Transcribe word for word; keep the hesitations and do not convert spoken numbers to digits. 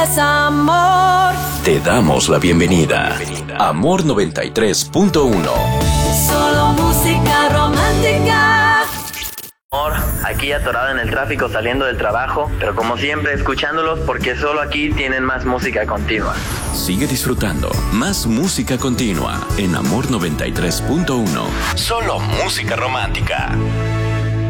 Amor. Te damos la bienvenida. Amor noventa y tres punto uno. Solo música romántica. Amor, aquí atorado en el tráfico saliendo del trabajo, pero como siempre escuchándolos porque solo aquí tienen más música continua. Sigue disfrutando más música continua en Amor noventa y tres punto uno. Solo música romántica.